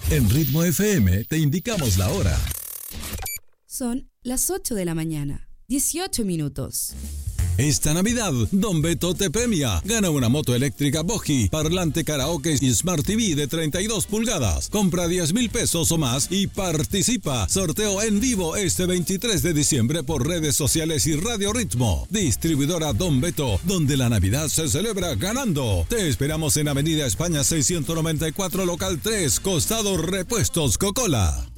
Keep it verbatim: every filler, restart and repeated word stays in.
En Ritmo F M te indicamos la hora. Son las ocho de la mañana, dieciocho minutos. Esta Navidad, Don Beto te premia. Gana una moto eléctrica Boji, parlante karaoke y Smart T V de treinta y dos pulgadas. Compra diez mil pesos o más y participa. Sorteo en vivo este veintitrés de diciembre por redes sociales y Radio Ritmo. Distribuidora Don Beto, donde la Navidad se celebra ganando. Te esperamos en Avenida España seiscientos noventa y cuatro, local tres, costado Repuestos Cocola.